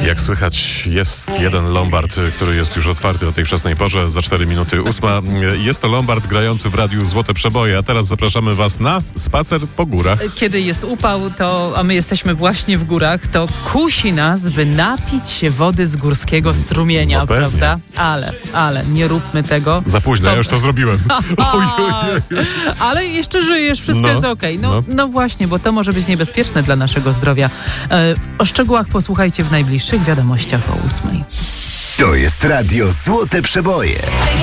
Jak słychać, jest jeden lombard, który jest już otwarty o tej wczesnej porze, za 4 minuty 8. Jest to lombard grający w radiu Złote Przeboje, a teraz zapraszamy Was na spacer po górach. Kiedy jest upał, a my jesteśmy właśnie w górach, to kusi nas, by napić się wody z górskiego strumienia, No pewnie. prawda? Ale nie róbmy tego. Za późno, ja już to zrobiłem. Ale jeszcze żyjesz, wszystko jest okej. No właśnie, bo to może być niebezpieczne dla naszego zdrowia. O szczegółach posłuchajcie w najbliższych wiadomościach o 8. To jest radio Złote Przeboje.